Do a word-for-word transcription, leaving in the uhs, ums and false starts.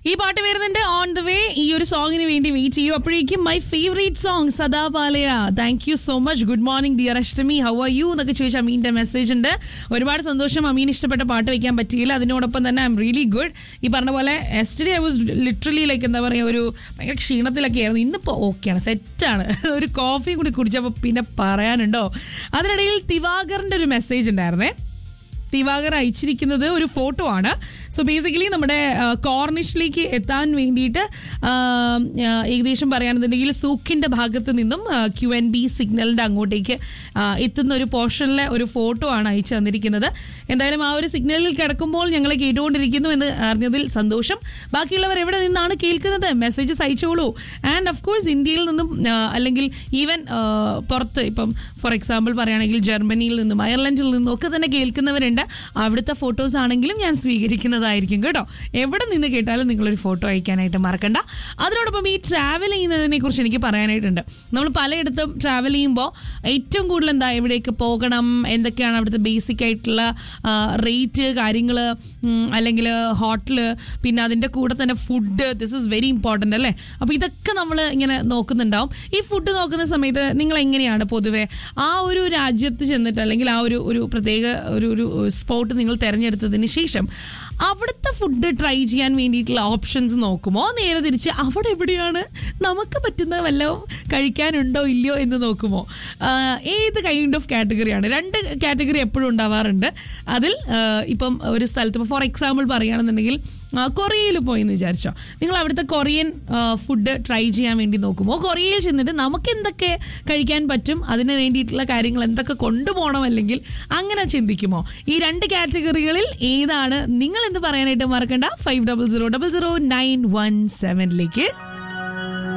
ഈ പാട്ട് വരുന്നുണ്ട് ഓൺ ദ വേ. ഈ ഒരു സോങ്ങിന് വേണ്ടി വെയിറ്റ് ചെയ്യൂ. അപ്പോഴേക്കും my favourite song സദാപാലയ. Thank you so much. Good morning dear Ashtami, how are you എന്നൊക്കെ ചോദിച്ചാൽ അമീൻ്റെ മെസ്സേജ് ഉണ്ട്. ഒരുപാട് സന്തോഷം. അമീൻ ഇഷ്ടപ്പെട്ട പാട്ട് വെക്കാൻ പറ്റിയില്ല. അതിനോടൊപ്പം തന്നെ ഐ എം റിയലി ഗുഡ്. ഈ പറഞ്ഞ പോലെ yesterday I was literally like എന്താ പറയുക, ഒരു ഭയങ്കര ക്ഷീണത്തിലൊക്കെ ആയിരുന്നു. ഇന്നിപ്പോൾ ഓക്കെയാണ്, സെറ്റാണ്. ഒരു കോഫി കൂടി കുടിച്ചപ്പോൾ പിന്നെ പറയാനുണ്ടോ. അതിനിടയിൽ ദിവാകറിൻ്റെ ഒരു മെസ്സേജ് ഉണ്ടായിരുന്നേ. ദിവാകർ അയച്ചിരിക്കുന്നത് ഒരു ഫോട്ടോ ആണ്. സോ ബേസിക്കലി നമ്മുടെ കോർണിഷിലേക്ക് എത്താൻ വേണ്ടിയിട്ട് ഏകദേശം പറയുകയാണെന്നുണ്ടെങ്കിൽ സൂക്കിൻ്റെ ഭാഗത്ത് നിന്നും ക്യു എൻ ബി സിഗ്നലിൻ്റെ അങ്ങോട്ടേക്ക് എത്തുന്ന ഒരു പോർഷനിലെ ഒരു ഫോട്ടോ ആണ് അയച്ചു തന്നിരിക്കുന്നത്. എന്തായാലും ആ ഒരു സിഗ്നലിൽ കിടക്കുമ്പോൾ ഞങ്ങൾ കേട്ടുകൊണ്ടിരിക്കുന്നു എന്ന് അറിഞ്ഞതിൽ സന്തോഷം. ബാക്കിയുള്ളവർ എവിടെ നിന്നാണ് കേൾക്കുന്നത് മെസ്സേജസ് അയച്ചോളൂ. ആൻഡ് ഓഫ് കോഴ്സ് ഇന്ത്യയിൽ നിന്നും അല്ലെങ്കിൽ ഈവൻ പുറത്ത്, ഇപ്പം ഫോർ എക്സാമ്പിൾ പറയുകയാണെങ്കിൽ ജർമ്മനിയിൽ നിന്നും അയർലൻഡിൽ നിന്നും ഒക്കെ തന്നെ കേൾക്കുന്നവരുണ്ട്. അവിടുത്തെ ഫോട്ടോസ് ആണെങ്കിലും ഞാൻ സ്വീകരിക്കുന്നതായിരിക്കും കേട്ടോ. എവിടെ നിന്ന് കേട്ടാലും നിങ്ങളൊരു ഫോട്ടോ അയക്കാനായിട്ട് മറക്കണ്ട. അതിനോടൊപ്പം ഈ ട്രാവൽ ചെയ്യുന്നതിനെ കുറിച്ച് എനിക്ക് പറയാനായിട്ടുണ്ട്. നമ്മൾ പലയിടത്തും ട്രാവൽ ചെയ്യുമ്പോൾ ഏറ്റവും കൂടുതൽ എന്താ, എവിടേക്ക് പോകണം, എന്തൊക്കെയാണ് അവിടുത്തെ ബേസിക് ആയിട്ടുള്ള റേറ്റ് കാര്യങ്ങൾ, അല്ലെങ്കിൽ ഹോട്ടൽ, പിന്നെ അതിൻ്റെ കൂടെ തന്നെ food. This is very important അല്ലേ. അപ്പോൾ ഇതൊക്കെ നമ്മൾ ഇങ്ങനെ നോക്കുന്നുണ്ടാവും. ഈ ഫുഡ് നോക്കുന്ന സമയത്ത് നിങ്ങൾ എങ്ങനെയാണ് പൊതുവെ ആ ഒരു രാജ്യത്ത് ചെന്നിട്ട്, അല്ലെങ്കിൽ ആ ഒരു ഒരു പ്രത്യേക ഒരു ഒരു സ്പോട്ട് നിങ്ങൾ തിരഞ്ഞെടുത്തതിന് ശേഷം അവിടുത്തെ ഫുഡ് ട്രൈ ചെയ്യാൻ വേണ്ടിയിട്ടുള്ള ഓപ്ഷൻസ് നോക്കുമോ, നേരെ തിരിച്ച് അവിടെ എവിടെയാണ് നമുക്ക് പറ്റുന്ന വല്ലതും കഴിക്കാനുണ്ടോ ഇല്ലയോ എന്ന് നോക്കുമോ? ഏത് കൈൻഡ് ഓഫ് കാറ്റഗറിയാണ്? രണ്ട് കാറ്റഗറി എപ്പോഴും ഉണ്ടാവാറുണ്ട്. അതിൽ ഇപ്പം ഒരു സ്ഥലത്ത്, ഇപ്പോൾ ഫോർ എക്സാമ്പിൾ പറയുകയാണെന്നുണ്ടെങ്കിൽ കൊറിയയിൽ പോയി എന്ന് വിചാരിച്ചോ, നിങ്ങൾ അവിടുത്തെ കൊറിയൻ ഫുഡ് ട്രൈ ചെയ്യാൻ വേണ്ടി നോക്കുമോ? കൊറിയയിൽ ചെന്നിട്ട് നമുക്ക് എന്തൊക്കെ കഴിക്കാൻ പറ്റും, അതിന് വേണ്ടിയിട്ടുള്ള കാര്യങ്ങൾ എന്തൊക്കെ കൊണ്ടുപോകണം, അല്ലെങ്കിൽ അങ്ങനെ ചിന്തിക്കുമോ? ഈ രണ്ട് കാറ്റഗറികളിൽ ഏതാണ് നിങ്ങൾ എന്ന് പറയാനായിട്ട് മറക്കണ്ട. Five double zero double zero nine one സെവനിലേക്ക്